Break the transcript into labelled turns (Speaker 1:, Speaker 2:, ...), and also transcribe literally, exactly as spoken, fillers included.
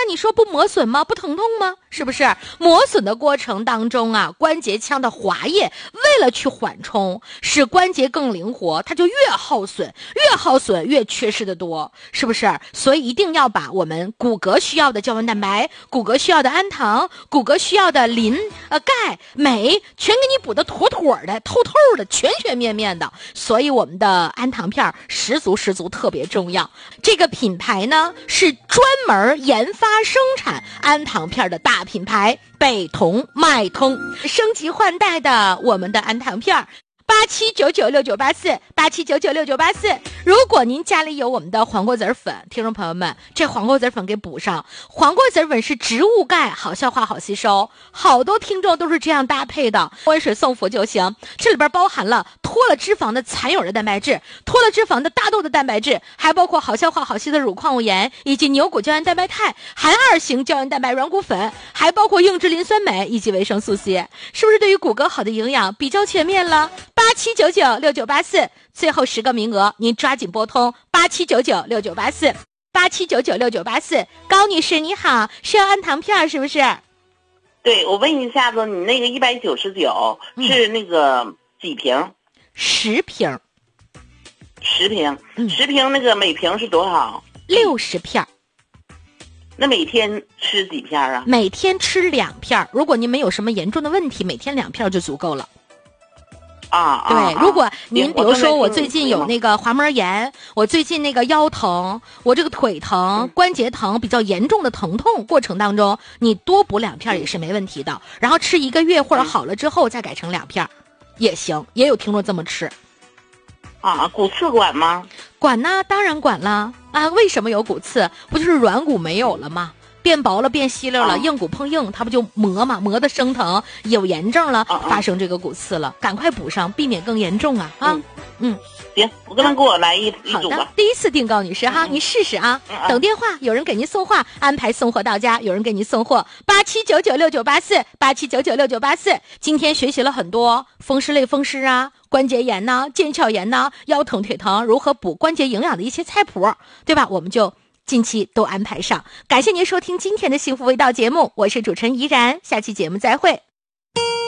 Speaker 1: 那你说不磨损吗？不疼痛吗？是不是？磨损的过程当中啊，关节腔的滑液为了去缓冲，使关节更灵活，它就越耗损，越耗损越缺失的多，是不是？所以一定要把我们骨骼需要的胶原蛋白、骨骼需要的氨糖、骨骼需要的磷、呃钙、镁，全给你补的妥妥的、透透的、全全面面的。所以我们的氨糖片十足十足特别重要。这个品牌呢是专门研发生产氨糖片的大品牌，北同脉通，升级换代的我们的氨糖片。八七九九六九八四，八七九九六九八四。如果您家里有我们的黄瓜籽粉，听众朋友们，这黄瓜籽粉给补上。黄瓜籽粉是植物钙，好消化好吸收，好多听众都是这样搭配的，温水送服就行。这里边包含了脱了脂肪的残有的蛋白质，脱了脂肪的大豆的蛋白质，还包括好消化好吸的乳矿物盐，以及牛骨胶原蛋白肽、含二型胶原蛋白软骨粉，还包括硬质磷酸镁以及维生素 C， 是不是对于骨骼好的营养比较全面了？八七九九六九八四，最后十个名额，您抓紧拨通八七九九六九八四，八七九九六九八四。高女士你好，是要氨糖片是不是？
Speaker 2: 对，我问一下子，你那个一百九十九是那个几瓶？
Speaker 1: 十瓶。
Speaker 2: 十瓶，
Speaker 1: 嗯、
Speaker 2: 十瓶那个每瓶是多少？
Speaker 1: 六十片。
Speaker 2: 那每天吃几片啊？
Speaker 1: 每天吃两片，如果您没有什么严重的问题，每天两片就足够了。
Speaker 2: 啊，
Speaker 1: 对，
Speaker 2: 啊
Speaker 1: 如果您比如说我最近有
Speaker 2: 个
Speaker 1: 那个滑膜炎，我最近那个腰疼，我这个腿疼、
Speaker 2: 嗯、
Speaker 1: 关节疼比较严重的疼痛过程当中，你多补两片也是没问题的、嗯、然后吃一个月或者好了之后再改成两片、嗯、也行，也有听众这么吃。
Speaker 2: 啊，骨刺管吗？
Speaker 1: 管呢，当然管了啊！为什么有骨刺？不就是软骨没有了吗？变薄了，变稀溜了、啊、硬骨碰硬，它不就磨嘛，磨得生疼，有炎症了、啊、发生这个骨刺了，赶快补上，避免更严重啊啊！
Speaker 2: 嗯，
Speaker 1: 嗯
Speaker 2: 行，我跟他给我来一、嗯、一组吧。
Speaker 1: 好的，第一次订购女士哈、嗯，你试试啊、嗯，等电话，有人给您送话，安排送货到家，有人给您送货。八七九九六九八四，八七九九六九八四。今天学习了很多风湿类风湿啊，关节炎呐、腱鞘炎呐、腰疼腿疼，如何补关节营养的一些菜谱，对吧？我们就近期都安排上。感谢您收听今天的幸福味道节目，我是主持人怡然，下期节目再会。